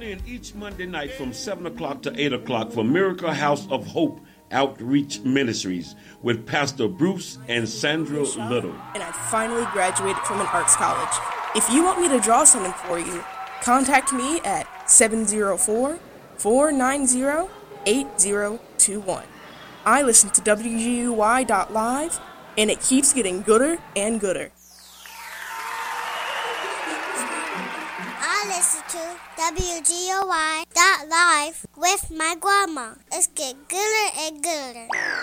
in each Monday night from 7 o'clock to 8 o'clock for Miracle House of Hope Outreach Ministries with Pastor Bruce and Sandra Little. And I finally graduated from an arts college. If you want me to draw something for you, contact me at 704-490-8021. I listen to WGUY.live, and it keeps getting gooder and gooder. I listen to WGOY.live with my grandma. It's get gooder and gooder.